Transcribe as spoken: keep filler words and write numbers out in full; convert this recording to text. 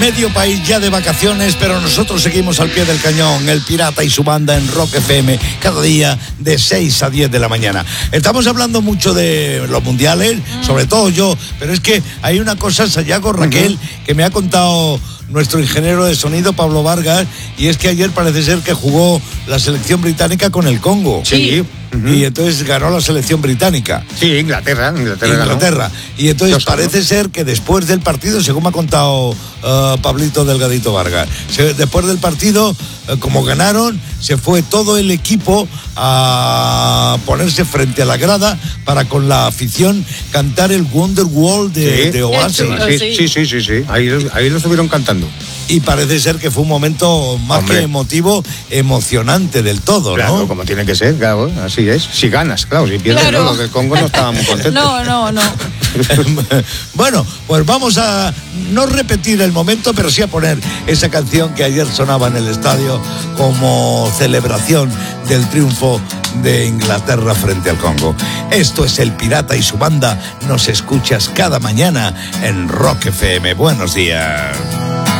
Medio país ya de vacaciones, pero nosotros seguimos al pie del cañón, el Pirata y su banda en Rock F M, cada día de seis a diez de la mañana. Estamos hablando mucho de los mundiales, sobre todo yo, pero es que hay una cosa, Sayago, Raquel, uh-huh. que me ha contado nuestro ingeniero de sonido, Pablo Vargas, y es que ayer parece ser que jugó la selección británica con el Congo. Sí. Uh-huh. Y entonces ganó la selección británica. Sí, Inglaterra. Inglaterra. Inglaterra. Y entonces Yo parece solo. ser que después del partido, según me ha contado uh, Pablito Delgadito Vargas, se, después del partido, uh, como ganaron, se fue todo el equipo a ponerse frente a la grada para con la afición cantar el Wonderwall de, sí. de Oasis. Sí, sí, sí, sí, sí. Ahí, ahí lo estuvieron cantando. Y parece ser que fue un momento más Hombre. que emotivo, emocionante del todo, claro, ¿no? Como tiene que ser, claro, así es. Si ganas, claro, si pierdes, claro. no, los del Congo no estaban muy contentos. No, no, no. Bueno, pues vamos a no repetir el momento, pero sí a poner esa canción que ayer sonaba en el estadio como celebración del triunfo de Inglaterra frente al Congo. Esto es El Pirata y su banda. Nos escuchas cada mañana en Rock F M. Buenos días.